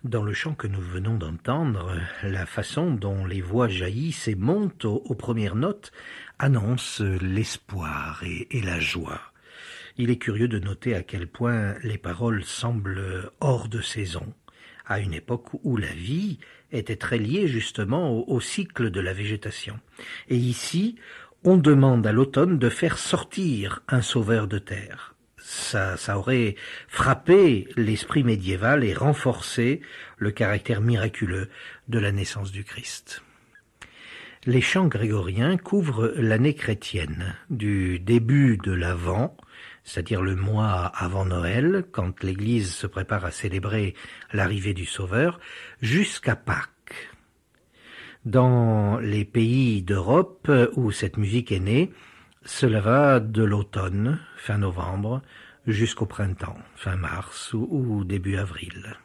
Dans le chant que nous venons d'entendre, la façon dont les voix jaillissent et montent aux premières notes annonce l'espoir et la joie. Il est curieux de noter à quel point les paroles semblent hors de saison, à une époque où la vie était très liée justement au cycle de la végétation. Et ici, on demande à l'automne de faire sortir un sauveur de terre. Ça aurait frappé l'esprit médiéval et renforcé le caractère miraculeux de la naissance du Christ. Les chants grégoriens couvrent l'année chrétienne, du début de l'Avent, c'est-à-dire le mois avant Noël, quand l'Église se prépare à célébrer l'arrivée du Sauveur, jusqu'à Pâques. Dans les pays d'Europe où cette musique est née, cela va de l'automne, fin novembre, jusqu'au printemps, fin mars ou début avril.